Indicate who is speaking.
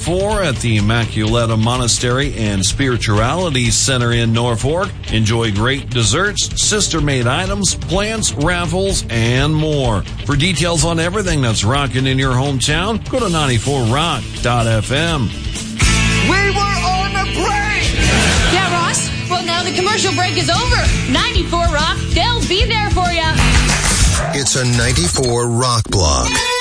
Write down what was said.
Speaker 1: 94 at the Immaculata Monastery and Spirituality Center in Norfolk. Enjoy great desserts, sister-made items, plants, raffles, and more. For details on everything that's rocking in your hometown, go to 94rock.fm.
Speaker 2: We were on a break!
Speaker 3: Yeah, Ross? Well, now the commercial break is over. 94 Rock, they'll be there for you.
Speaker 4: It's a 94 Rock Block.